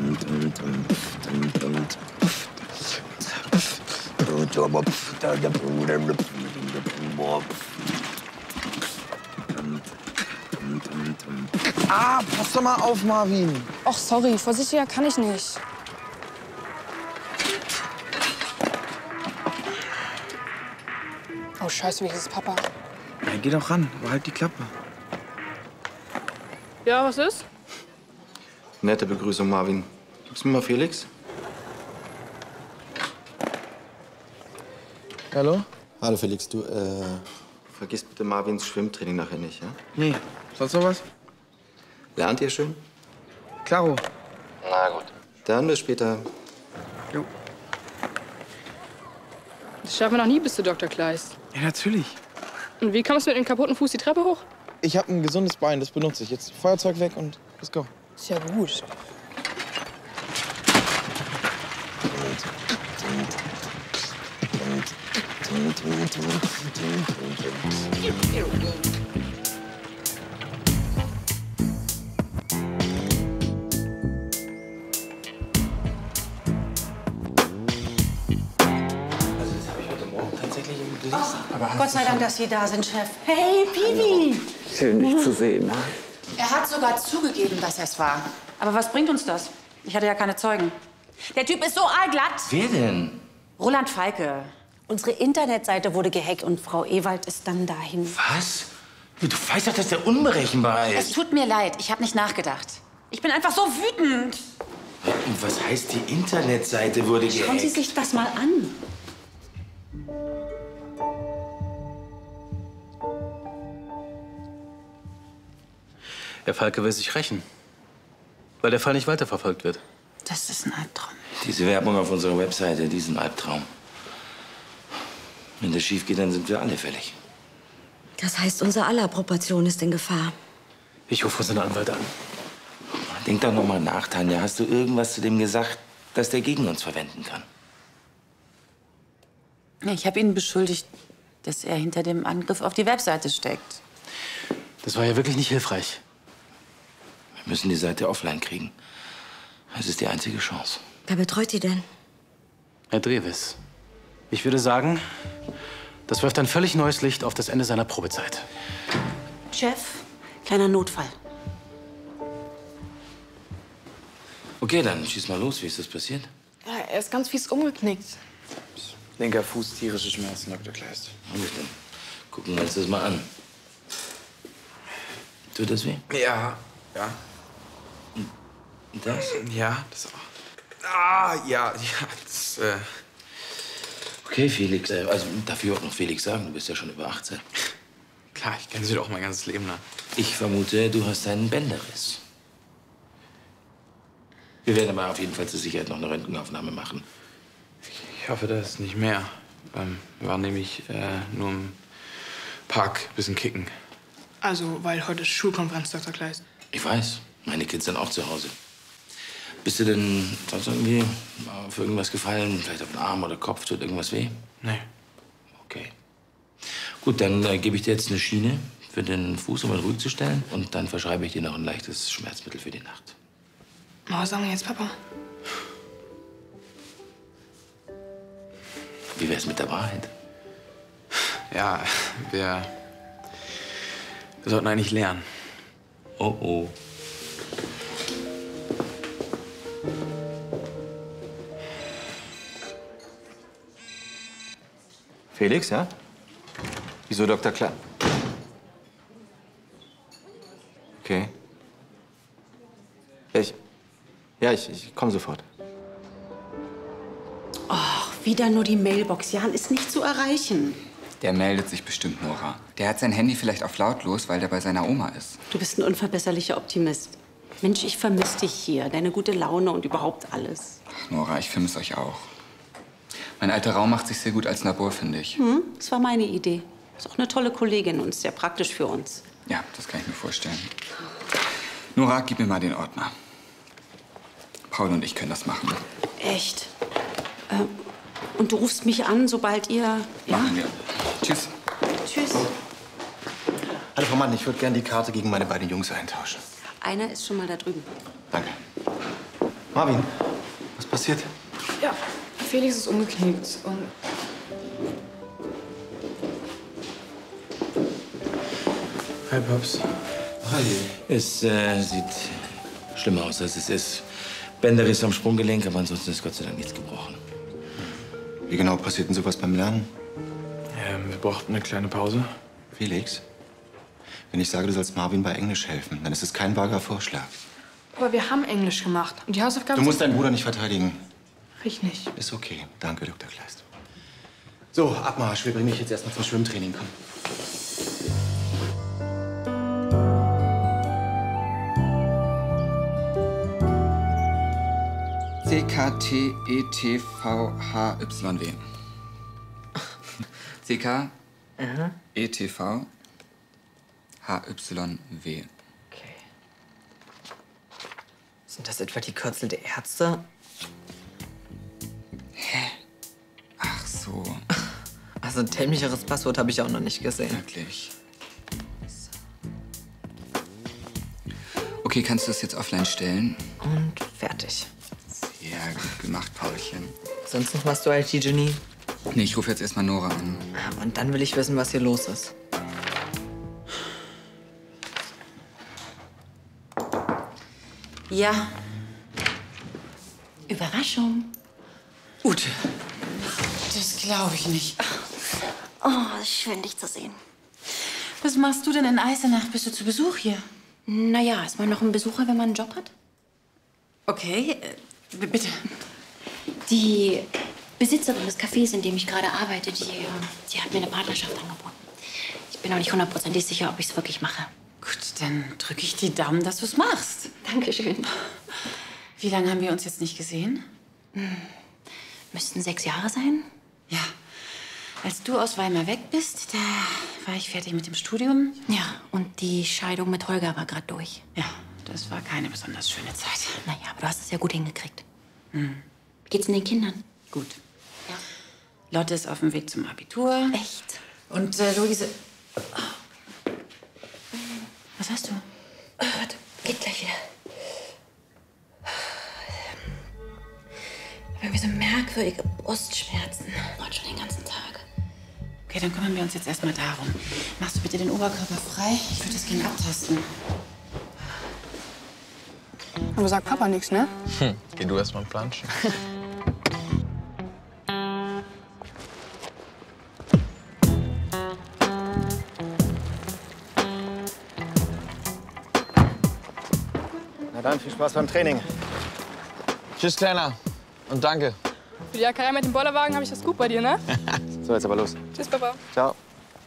Ah, pass doch mal auf, Marvin. Och, sorry, vorsichtiger kann ich nicht. Oh, scheiße, wie ist es, Papa? Ja, geh doch ran, aber halt die Klappe. Ja, was ist? Nette Begrüßung, Marvin. Gib's mir mal Felix? Hallo? Hallo, Felix. Du, vergiss bitte Marvins Schwimmtraining nachher nicht, ja? Nee, sonst noch was? Lernt ihr schön? Klaro. Na gut. Dann bis später. Jo. Das schaffen wir noch nie bis zu Dr. Kleist. Ja, natürlich. Und wie kommst du mit dem kaputten Fuß die Treppe hoch? Ich habe ein gesundes Bein, das benutze ich. Jetzt Feuerzeug weg und let's go. Ist ja gut. Gott sei Dank, dass Sie da sind, Chef. Hey, Piwi! Schön, dich zu sehen. Er hat sogar zugegeben, dass er es war. Aber was bringt uns das? Ich hatte ja keine Zeugen. Der Typ ist so aalglatt. Wer denn? Roland Falke. Unsere Internetseite wurde gehackt und Frau Ewald ist dann dahin. Was? Du weißt doch, dass der unberechenbar Es ist. tut mir leid, ich habe nicht nachgedacht. Ich bin einfach so wütend. Und was heißt, die Internetseite wurde Schauen Sie gehackt? sich das mal an. Herr Falke will sich rächen, weil der Fall nicht weiterverfolgt wird. Das ist ein Albtraum. Diese Werbung auf unserer Webseite, diesen Albtraum. Wenn das schief geht, dann sind wir alle fällig. Das heißt, unser aller Proportion ist in Gefahr. Ich rufe unseren Anwalt an. Denk doch noch mal nach, Tanja. Hast du irgendwas zu dem gesagt, das der gegen uns verwenden kann? Ja, ich habe ihn beschuldigt, dass er hinter dem Angriff auf die Webseite steckt. Das war ja wirklich nicht hilfreich. Wir müssen die Seite offline kriegen. Das ist die einzige Chance. Wer betreut die denn? Herr Drewes, ich würde sagen, das wirft ein völlig neues Licht auf das Ende seiner Probezeit. Chef, kleiner Notfall. Okay, dann schieß mal los. Wie ist das passiert? Ja, er ist ganz fies umgeknickt. Linker Fuß, tierische Schmerzen, Dr. Kleist. Na gut, dann gucken wir uns das mal an. Tut das weh? Ja, ja. Und das? Ja, das auch. Ah, ja, das, Okay, Felix. Also dafür auch noch Felix sagen, du bist ja schon über 18. Klar, ich kenne sie doch mein ganzes Leben lang. Ich vermute, du hast einen Bänderriss. Wir werden aber auf jeden Fall zur Sicherheit noch eine Röntgenaufnahme machen. Ich hoffe, das ist nicht mehr. Wir waren nämlich nur im Park ein bisschen kicken. Also, weil heute ist Schulkonferenz, Dr. Kleist. Ich weiß, meine Kids sind auch zu Hause. Bist du denn sonst irgendwie auf irgendwas gefallen? Vielleicht auf den Arm oder Kopf? Tut irgendwas weh? Nee. Okay. Gut, dann gebe ich dir jetzt eine Schiene für den Fuß, um ihn ruhig zu stellen. Und dann verschreibe ich dir noch ein leichtes Schmerzmittel für die Nacht. Was sagen wir jetzt, Papa? Wie wär's mit der Wahrheit? Ja, wir sollten eigentlich lernen. Oh, oh. Felix, ja? Wieso Dr. Klein? Okay. Ich komme sofort. Ach, wieder nur die Mailbox. Jan ist nicht zu erreichen. Der meldet sich bestimmt, Nora. Der hat sein Handy vielleicht auf lautlos, weil der bei seiner Oma ist. Du bist ein unverbesserlicher Optimist. Mensch, ich vermisse dich hier. Deine gute Laune und überhaupt alles. Ach, Nora, ich vermisse euch auch. Mein alter Raum macht sich sehr gut als Labor, finde ich. Das war meine Idee. Ist auch eine tolle Kollegin und sehr praktisch für uns. Ja, das kann ich mir vorstellen. Nora, gib mir mal den Ordner. Paul und ich können das machen. Echt? Und du rufst mich an, sobald ihr... Ja? Machen wir. Tschüss. Tschüss. Hallo, Frau Mann, ich würde gerne die Karte gegen meine beiden Jungs eintauschen. Einer ist schon mal da drüben. Danke. Marvin, was passiert? Ja, Felix ist umgeknickt und... Hi, Pops. Hi. Es sieht schlimmer aus, als es ist. Bänderriss am Sprunggelenk, aber ansonsten ist Gott sei Dank nichts gebrochen. Wie genau passiert denn sowas beim Lernen? Wir brauchten eine kleine Pause. Felix, wenn ich sage, du sollst Marvin bei Englisch helfen, dann ist es kein vager Vorschlag. Aber wir haben Englisch gemacht und die Hausaufgaben... Du musst deinen Bruder nicht verteidigen. Ich nicht. Ist okay. Danke, Dr. Kleist. So, Abmarsch. Wir bringen dich jetzt erstmal zum Schwimmtraining. Komm. CKTETVHYW. CKETVHYW. Okay. Sind das etwa die Kürzel der Ärzte? Hä? Ach so. Also ein dämlicheres Passwort habe ich auch noch nicht gesehen. Wirklich. Okay, kannst du es jetzt offline stellen? Und fertig. Sehr gut gemacht, Paulchen. Sonst noch was, du IT-Genie? Nee, ich rufe jetzt erstmal Nora an. Und dann will ich wissen, was hier los ist. Ja. Überraschung. Ute, das glaube ich nicht. Oh, schön, dich zu sehen. Was machst du denn in Eisenach? Bist du zu Besuch hier? Naja, ist man noch ein Besucher, wenn man einen Job hat? Okay, bitte. Die Besitzerin des Cafés, in dem ich gerade arbeite, die hat mir eine Partnerschaft angeboten. Ich bin auch nicht hundertprozentig sicher, ob ich es wirklich mache. Gut, dann drücke ich die Daumen, dass du es machst. Dankeschön. Wie lange haben wir uns jetzt nicht gesehen? Müssten 6 Jahre sein? Ja. Als du aus Weimar weg bist, da war ich fertig mit dem Studium. Ja, und die Scheidung mit Holger war gerade durch. Ja, das war keine besonders schöne Zeit. Naja, aber du hast es ja gut hingekriegt. Wie geht's denn den Kindern? Gut. Ja. Lotte ist auf dem Weg zum Abitur. Echt? Und Luise... Was hast du? Warte, geht gleich wieder. Ich habe irgendwie so merkwürdige Brustschmerzen. Heute schon den ganzen Tag. Okay, dann kümmern wir uns jetzt erstmal darum. Machst du bitte den Oberkörper frei? Ich würde das Kind abtasten. Aber sagt Papa nichts, ne? Geh du erst mal planschen. Na dann, viel Spaß beim Training. Tschüss, Kleiner. Und danke. Für die Jackerei mit dem Bollerwagen habe ich das gut bei dir, ne? So, jetzt aber los. Tschüss, Papa. Ciao.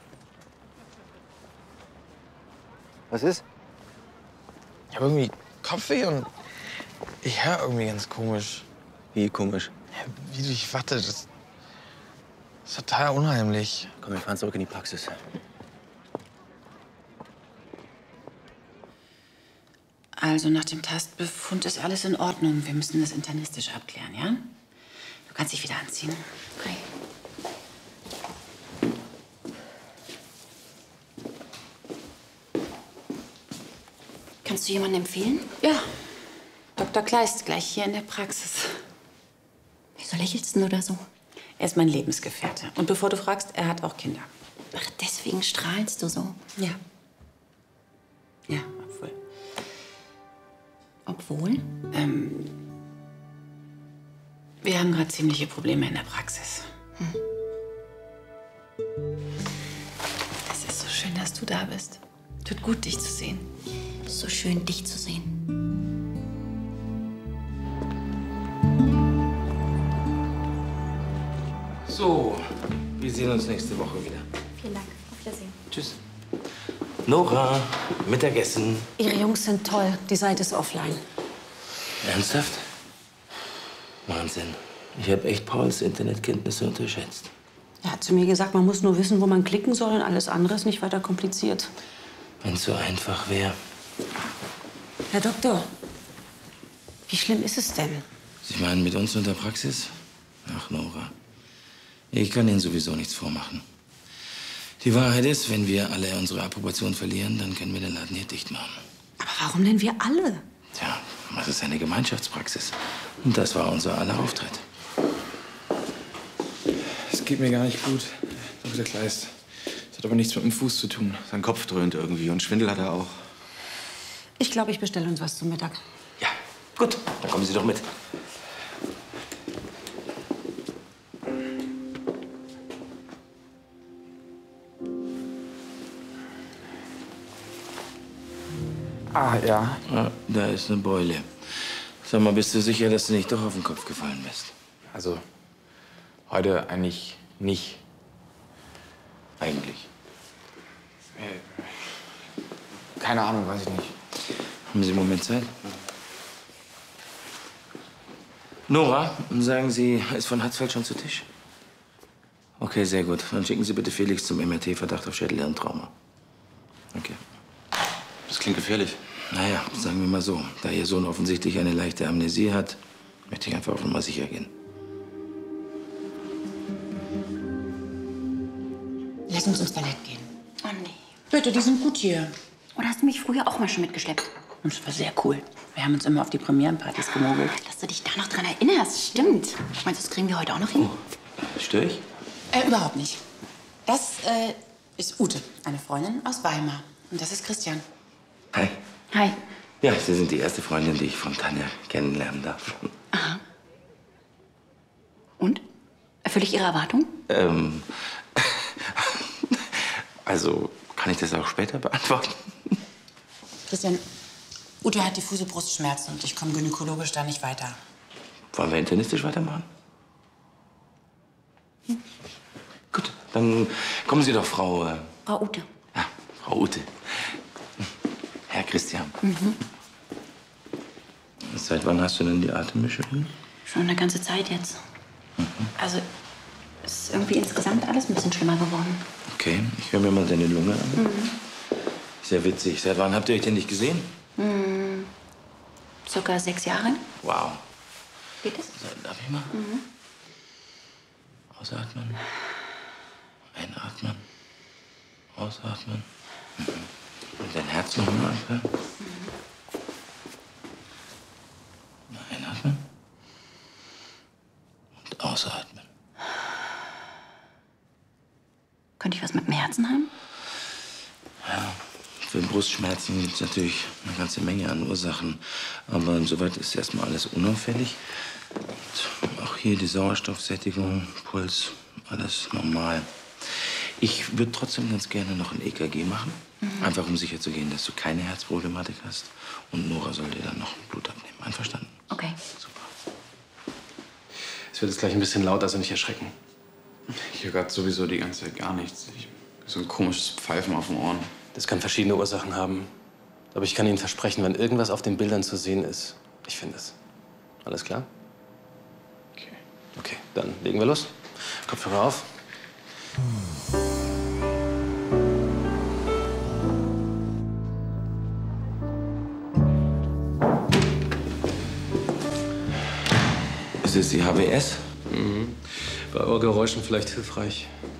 Was ist? Ich habe irgendwie Kopfweh und ich höre irgendwie ganz komisch. Wie komisch. Ja, wie durch Watte. Das ist total unheimlich. Komm, wir fahren zurück in die Praxis. Also nach dem Tastbefund ist alles in Ordnung. Wir müssen das internistisch abklären, ja? Du kannst dich wieder anziehen. Okay. Kannst du jemanden empfehlen? Ja, Dr. Kleist, gleich hier in der Praxis. Wieso lächelst du da so? Er ist mein Lebensgefährte. Und bevor du fragst, er hat auch Kinder. Ach, deswegen strahlst du so. Ja. Ja, obwohl. Obwohl? Wir haben gerade ziemliche Probleme in der Praxis. Es ist so schön, dass du da bist. Tut gut, dich zu sehen. So schön, dich zu sehen. So, wir sehen uns nächste Woche wieder. Vielen Dank. Auf Wiedersehen. Tschüss. Nora, Mittagessen. Ihre Jungs sind toll. Die Seite ist offline. Ernsthaft? Wahnsinn. Ich habe echt Pauls Internetkenntnisse unterschätzt. Er hat zu mir gesagt, man muss nur wissen, wo man klicken soll und alles andere ist nicht weiter kompliziert. Wenn es so einfach wäre. Herr Doktor, wie schlimm ist es denn? Sie meinen mit uns in der Praxis? Ach, Nora. Ich kann Ihnen sowieso nichts vormachen. Die Wahrheit ist, wenn wir alle unsere Approbation verlieren, dann können wir den Laden hier dicht machen. Aber warum denn wir alle? Tja, Das ist eine Gemeinschaftspraxis. Und das war unser aller Auftritt. Es geht mir gar nicht gut, Dr. Kleist. Das hat aber nichts mit dem Fuß zu tun. Sein Kopf dröhnt irgendwie und Schwindel hat er auch. Ich glaube, ich bestelle uns was zum Mittag. Ja, gut. Dann kommen Sie doch mit. Ah, ja. Ah, da ist eine Beule. Sag mal, bist du sicher, dass du nicht doch auf den Kopf gefallen bist? Also, heute eigentlich nicht. Eigentlich. Keine Ahnung, weiß ich nicht. Haben Sie einen Moment Zeit? Nora, sagen Sie, ist von Hatzfeld schon zu Tisch? Okay, sehr gut. Dann schicken Sie bitte Felix zum MRT, Verdacht auf Schädelhirntrauma. Okay. Das klingt gefährlich. Naja, sagen wir mal so. Da Ihr Sohn offensichtlich eine leichte Amnesie hat, möchte ich einfach auf Nummer sicher gehen. Lass uns ins Ballett gehen. Oh nee. Bitte, die sind gut hier. Oder hast du mich früher auch mal schon mitgeschleppt? Und es war sehr cool. Wir haben uns immer auf die Premierenpartys gemogelt. Dass du dich da noch dran erinnerst, stimmt. Meinst du, das kriegen wir heute auch noch hin? Störe ich? Überhaupt nicht. Das ist Ute, eine Freundin aus Weimar. Und das ist Christian. Hi. Hi. Ja, Sie sind die erste Freundin, die ich von Tanja kennenlernen darf. Aha. Und? Erfülle ich Ihre Erwartung? Also, kann ich das auch später beantworten? Christian, Ute hat diffuse Brustschmerzen und ich komme gynäkologisch da nicht weiter. Wollen wir internistisch weitermachen? Gut, dann kommen Sie doch, Frau... Frau Ute. Ja, Frau Ute. Herr Christian. Seit wann hast du denn die Atemmischerin? Schon eine ganze Zeit jetzt. Also, es ist irgendwie insgesamt alles ein bisschen schlimmer geworden. Okay, ich höre mir mal deine Lunge an. Sehr witzig. Seit wann habt ihr euch denn nicht gesehen? Circa 6 Jahre. Wow. Geht es? Darf ich mal? Ausatmen. Einatmen. Ausatmen. Und dein Herz noch mal anfangen. Einatmen. Und ausatmen. Könnte ich was mit dem Herzen haben? Ja, für Brustschmerzen gibt es natürlich eine ganze Menge an Ursachen. Aber insoweit ist erstmal alles unauffällig. Und auch hier die Sauerstoffsättigung, Puls, alles normal. Ich würde trotzdem ganz gerne noch ein EKG machen. Einfach um sicher zu gehen, dass du keine Herzproblematik hast. Und Nora soll dir dann noch Blut abnehmen. Einverstanden? Okay. Super. Es wird jetzt gleich ein bisschen laut, also nicht erschrecken. Ich höre gerade sowieso die ganze Zeit gar nichts. So ein komisches Pfeifen auf den Ohren. Das kann verschiedene Ursachen haben. Aber ich kann Ihnen versprechen, wenn irgendwas auf den Bildern zu sehen ist, ich finde es. Alles klar? Okay. Okay, dann legen wir los. Kopfhörer auf. Ist es die HWS? Bei Ohrgeräuschen vielleicht hilfreich.